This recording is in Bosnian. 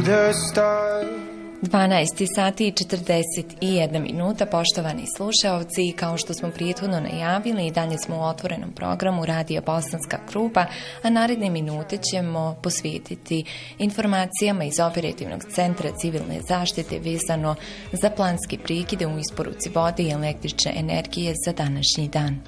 the stars. 12 sati i 41 minuta, poštovani slušaoci, kao što smo prethodno najavili, i dalje smo u otvorenom programu Radija Bosanska Krupa, a naredne minute ćemo posvetiti informacijama iz Operativnog centra civilne zaštite vezano za planske prekide u isporuci vode i električne energije za današnji dan.